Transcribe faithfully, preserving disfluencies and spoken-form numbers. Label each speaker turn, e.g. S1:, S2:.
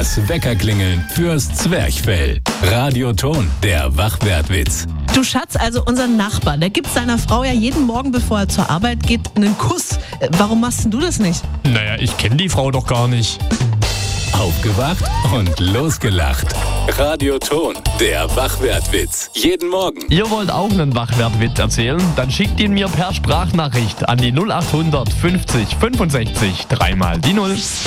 S1: Das Weckerklingeln fürs Zwerchfell. Radioton, der Wachwertwitz.
S2: Du Schatz, also unser Nachbar, der gibt seiner Frau ja jeden Morgen, bevor er zur Arbeit geht, einen Kuss. Äh, Warum machst denn du das nicht?
S3: Naja, ich kenne die Frau doch gar nicht.
S1: Aufgewacht und losgelacht. Radioton, der Wachwertwitz. Jeden Morgen.
S3: Ihr wollt auch einen Wachwertwitz erzählen? Dann schickt ihn mir per Sprachnachricht an die null acht hundert fünfzig fünfundsechzig dreimal die Null.